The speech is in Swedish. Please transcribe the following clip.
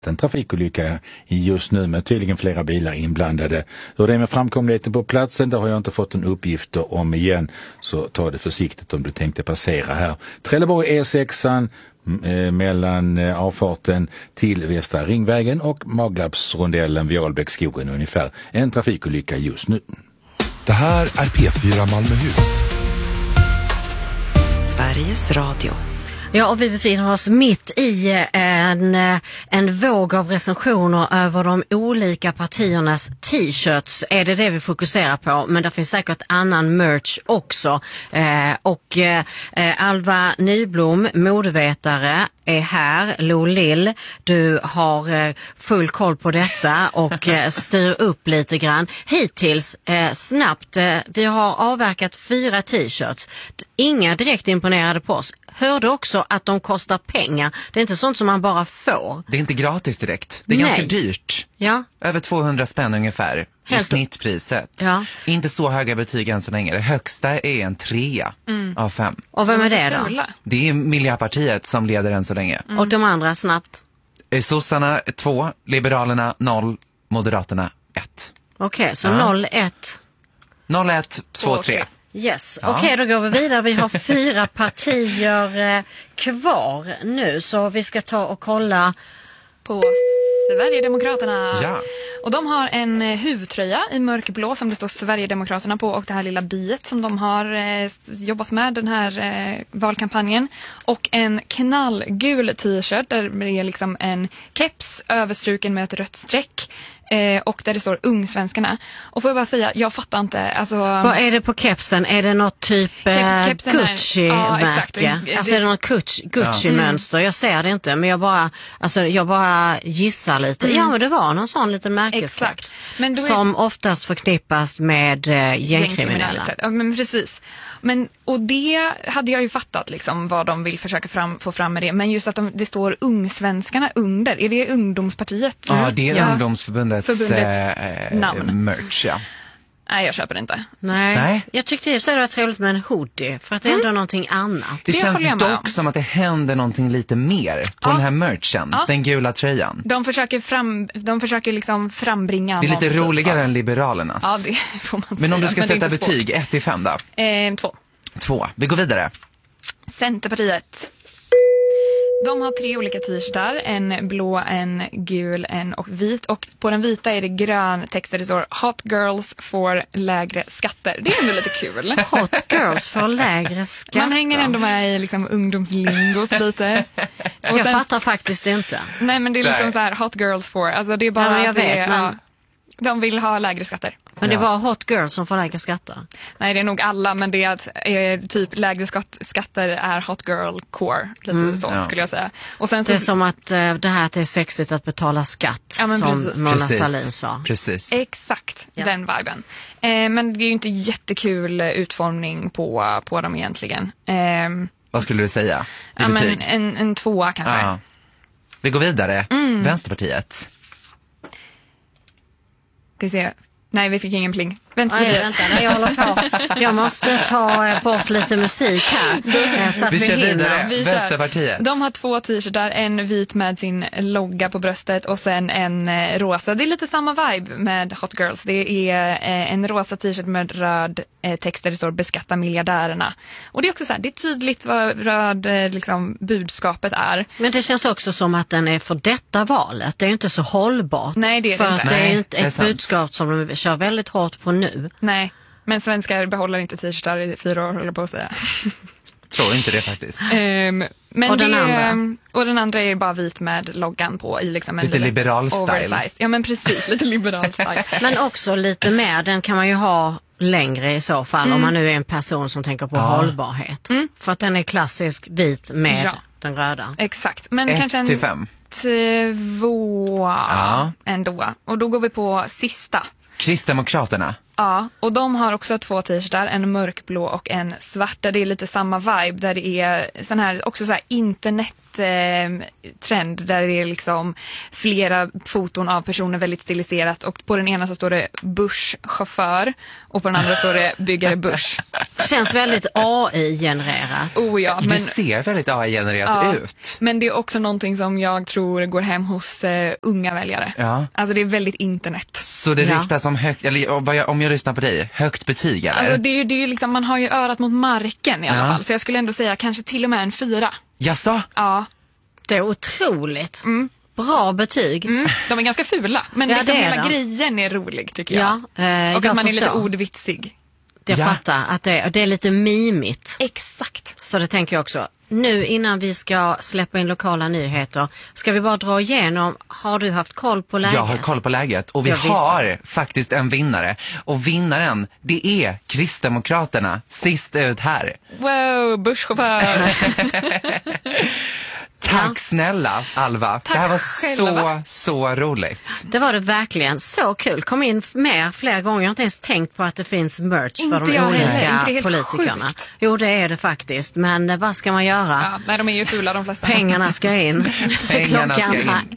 En trafikolycka just nu med tydligen flera bilar inblandade. Hur det är med framkomligheten på platsen, det har jag inte fått en uppgift om igen. Så ta det försiktigt om du tänkte passera här. Trelleborg E6 mellan avfarten till Västra Ringvägen och Maglarpsrondellen vid Albäcksskogen ungefär. En trafikolycka just nu. Det här är P4 Malmöhus. Sveriges Radio. Ja, och vi befinner oss mitt i en våg av recensioner över de olika partiernas t-shirts. Är det vi fokuserar på? Men det finns säkert annan merch också. Alva Nyblom, modevetare, är här. Lo Lill, du har full koll på detta och styr upp lite grann. Hittills snabbt, vi har avverkat 4 t-shirts. Inga direkt imponerade på oss. Hörde också att de kostar pengar. Det är inte sånt som man bara får. Det är inte gratis direkt. Det är ganska dyrt. Ja. Över 200 spänn ungefär i snittpriset. Ja. Inte så höga betyg än så länge. Det högsta är en 3 av 5. Och vem är det då? Det är Miljöpartiet som leder än så länge. Och de andra snabbt? Sossarna 2, Liberalerna 0, Moderaterna 1. Okej, så 0-1. 0-1, 2-3. Yes, okej, då går vi vidare. Vi har 4 partier kvar nu, så vi ska ta och kolla på Sverigedemokraterna. Ja. Och de har en huvudtröja i mörkblå som det står Sverigedemokraterna på, och det här lilla biet som de har jobbat med den här valkampanjen. Och en knallgul t-shirt där det är liksom en keps överstruken med ett rött streck. Och där det står Ungsvenskarna. Och får jag bara säga, jag fattar inte. Alltså, vad är det på kepsen? Är det något typ Gucci-märke? Ja, alltså är det något Gucci-mönster? Jag ser det inte, men jag bara gissar lite. Ja, men det var någon sån liten märkeskeps. Som oftast förknippas med gängkriminella. Ja, men precis. Och det hade jag ju fattat liksom, vad de vill försöka få fram med det. Men just att det står Ungsvenskarna under. Är det ungdomspartiet? Ja, det är ungdomsförbundets namn. Merch, ja. Nej, jag köper det inte. Nej. Jag tyckte det var trevligt med en hoodie, för att det är ändå någonting annat. Det känns dock som att det händer någonting lite mer på den här merchen, den gula tröjan. De försöker liksom frambringa. Det är lite roligare än Liberalernas. Ja, det får man säga. Men om du ska sätta betyg 1-5 då? 2. Vi går vidare. Centerpartiet. De har 3 olika t-shirtar, en blå, en gul, en och vit. Och på den vita är det grön text där det står Hot Girls får lägre skatter. Det är ändå lite kul. Hot Girls får lägre skatter. Man hänger ändå med i liksom ungdomslingot lite. Och jag fattar faktiskt inte. Nej, men det är liksom så här Hot Girls får. Alltså det är bara jag vet, men de vill ha lägre skatter. Men det är bara hot girls som får lägre skatter? Nej, det är nog alla, men det är att typ lägre skatter är hot girl core. Lite så skulle jag säga. Och sen så, det är som att det här att det är sexigt att betala skatt, som Mona Sahlin sa. Precis. Exakt, den viben. Men det är ju inte jättekul utformning på dem egentligen. Vad skulle du säga? En 2 kanske. Ja. Vi går vidare. Vänsterpartiet. Ska vi se. Nej, vi fick ingen pling. Vänta, jag håller på. Jag måste ta bort lite musik här. Så att vi kör hinner. vidare. Vänsterpartiet. De har 2 t-shirtar, en vit med sin logga på bröstet och sen en rosa. Det är lite samma vibe med Hot Girls. Det är en rosa t-shirt med röd text där det står beskatta miljardärerna. Och det är också så här, det är tydligt vad röd liksom, budskapet är. Men det känns också som att den är för detta valet. Det är ju inte så hållbart. Nej, det är det inte. För det är inte ett budskap som de kör väldigt hårt på nu. Nej, men svenskar behåller inte t-shirtar i 4 år, håller på att säga. Tror inte det faktiskt. Men och den andra? Och den andra är bara vit med loggan på i liksom en lite liberal style. Oversized. Ja, men precis, lite liberal style. Men också lite mer, den kan man ju ha längre i så fall om man nu är en person som tänker på hållbarhet. För att den är klassisk vit med den röda. Exakt. Men 1-5. 2 ändå. Och då går vi på sista. Kristdemokraterna. Ja, och de har också 2 t-shirtar, en mörkblå och en svart, där det är lite samma vibe, där det är sån här, också så här internet-trend, där det är liksom flera foton av personer väldigt stiliserat, och på den ena så står det Bush-chaufför och på den andra står det byggare Bush. Känns väldigt AI-genererat. Oh ja, men Det ser väldigt AI-genererat ut. Men det är också någonting som jag tror går hem hos unga väljare. Ja. Alltså det är väldigt internet. Så det riktas som högt, eller om jag lyssnar på dig, högt betyg eller? Alltså det är ju liksom, man har ju örat mot marken i alla fall. Så jag skulle ändå säga kanske till och med en 4. Jaså? Ja. Det är otroligt. Bra betyg. De är ganska fula, men Ja, liksom det är hela de. grejen är rolig tycker jag. Ja, och jag att man är lite förstår. ordvitsig. Jag fattar att det är lite mimigt. Exakt. Så det tänker jag också. Nu innan vi ska släppa in lokala nyheter, ska vi bara dra igenom, har du haft koll på läget? Jag har koll på läget och vi har faktiskt en vinnare. Och vinnaren, det är Kristdemokraterna. Sist ut här. Wow, busschaufför. Tack snälla Alva. Tack det här var själva. så roligt. Det var det verkligen. Så kul. Kom in med flera gånger. Jag har inte ens tänkt på att det finns merch för de jag heller. olika Inte det helt politikerna. sjukt? Jo, det är det faktiskt. Men vad ska man göra? Ja, nej, de är ju fula de flesta. Pengarna ska in. Pengarna ska in.